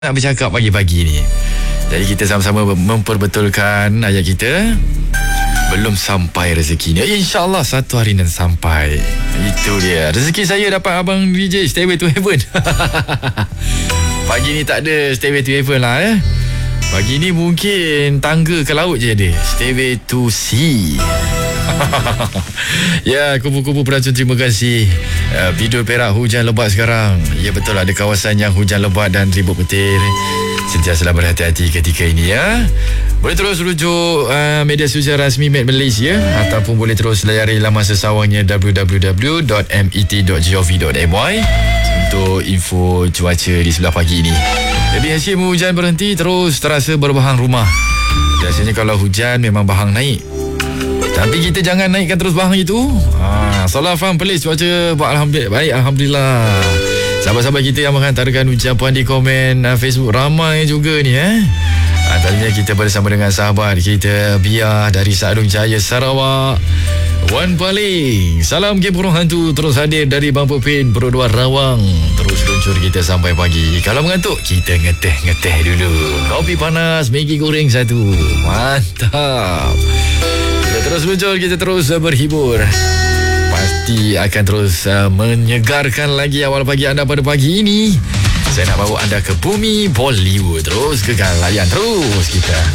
Nak bercakap pagi-pagi ni. Jadi kita sama-sama memperbetulkan ayat kita. Belum sampai rezeki ni, InsyaAllah satu hari nanti sampai. Itu dia. Rezeki saya dapat abang DJ Stairway to Heaven. Pagi ni tak ada Stairway to Heaven lah. Pagi ni mungkin tangga ke laut je ada. Stairway to Sea. Ya, kupu-kupu peracun, terima kasih. Bidul Perak hujan lebat sekarang. Ya betul, ada kawasan yang hujan lebat dan ribut petir. Sentiasalah berhati-hati ketika ini ya. Boleh terus rujuk media sosial rasmi Met Malaysia ataupun boleh terus layari laman sesawangnya www.met.gov.my untuk info cuaca di sebelah pagi ini. Lebih hasil hujan berhenti, terus terasa berbahang rumah. Biasanya kalau hujan memang bahang naik, tapi kita jangan naikkan terus bahang itu. Salah faham pelis cuaca. Baik, Alhamdulillah. Sahabat-sahabat kita yang menghantarkan ucapan di komen Facebook ramai juga ni Antaranya kita bersama dengan sahabat kita Bia dari Sadung Jaya, Sarawak. Wan Paling, salam game burung hantu terus hadir dari Bang Pepin, Berdua Rawang. Terus luncur kita sampai pagi. Kalau mengantuk, kita ngeteh dulu. Kopi panas, Maggi goreng satu. Mantap. Kita terus luncur, kita terus berhibur. Pasti akan terus menyegarkan lagi awal pagi anda pada pagi ini. Saya nak bawa anda ke bumi Bollywood. Terus kekal layan terus kita.